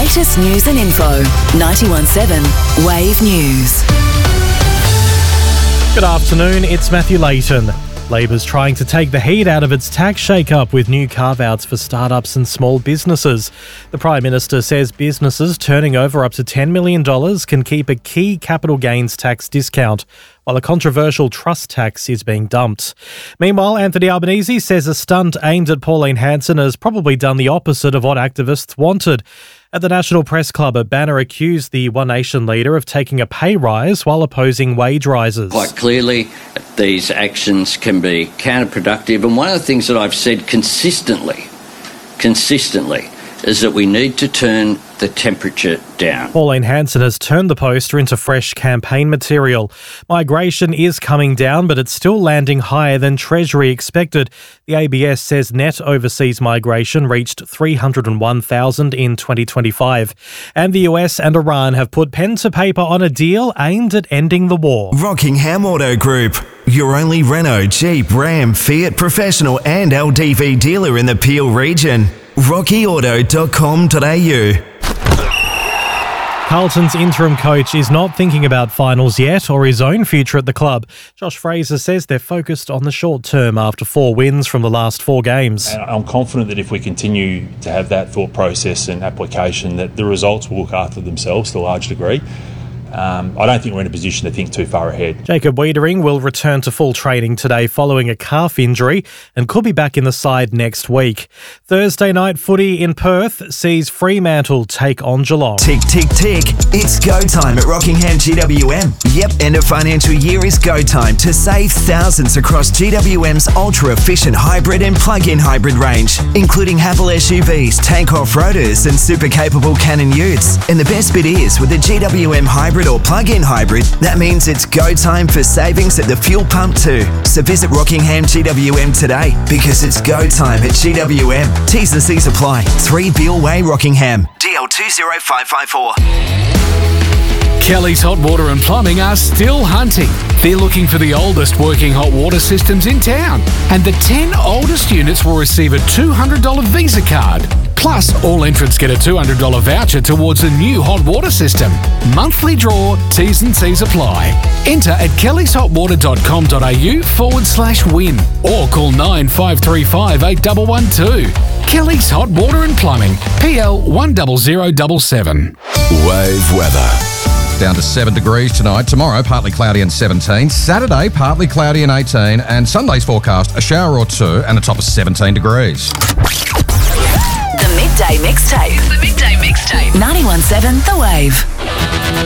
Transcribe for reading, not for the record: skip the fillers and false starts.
latest news and info. 91.7 Wave News. Good afternoon, it's Matthew Layton. Labor's trying to take the heat out of its tax shake-up with new carve-outs for startups and small businesses. The Prime Minister says businesses turning over up to $10 million can keep a key capital gains tax discount, while a controversial trust tax is being dumped. Meanwhile, Anthony Albanese says a stunt aimed at Pauline Hanson has probably done the opposite of what activists wanted. At the National Press Club, a banner accused the One Nation leader of taking a pay rise while opposing wage rises. Quite clearly, these actions can be counterproductive, and one of the things that I've said consistently, is that we need to turn the temperature down. Pauline Hanson has turned the poster into fresh campaign material. Migration is coming down, but it's still landing higher than Treasury expected. The ABS says net overseas migration reached 301,000 in 2025. And the US and Iran have put pen to paper on a deal aimed at ending the war. Rockingham Auto Group, your only Renault, Jeep, Ram, Fiat professional and LDV dealer in the Peel region. rockyauto.com.au. Carlton's interim coach is not thinking about finals yet or his own future at the club. Josh Fraser says they're focused on the short term after 4 wins from the last 4 games. I'm confident that if we continue to have that thought process and application, that the results will look after themselves to a large degree. I don't think we're in a position to think too far ahead. Jacob Wiedering will return to full training today following a calf injury and could be back in the side next week. Thursday night footy in Perth sees Fremantle take on Geelong. Tick, tick, tick. It's go time at Rockingham GWM. Yep, end of financial year is go time to save thousands across GWM's ultra-efficient hybrid and plug-in hybrid range, including Haval SUVs, tank off-roaders and super-capable Cannon utes. And the best bit is, with the GWM hybrid or plug-in hybrid, that means it's go time for savings at the fuel pump too. So visit Rockingham GWM today, because it's go time at GWM. T's and C's apply. 3 Beale Way, Rockingham. DL 20554. Kelly's Hot Water and Plumbing are still hunting. They're looking for the oldest working hot water systems in town. And the 10 oldest units will receive a $200 Visa card. Plus, all entrants get a $200 voucher towards a new hot water system. Monthly draw, T's and C's apply. Enter at kellysHotWater.com.au/win or call 9535 8112. Kelly's Hot Water and Plumbing, PL 10077. Wave weather. Down to 7 degrees tonight. Tomorrow, partly cloudy and 17. Saturday, partly cloudy and 18. And Sunday's forecast, a shower or 2 and a top of 17 degrees. The Midday Mixtape. 91.7 The Wave.